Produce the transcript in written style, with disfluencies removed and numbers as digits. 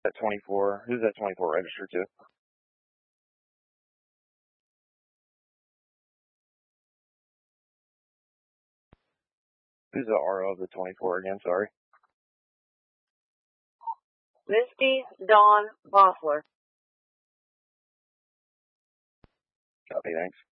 That 24. Who's that 24 registered to? Who's the RO of the 24 again? Sorry. Misty Dawn Bossler. Copy, thanks.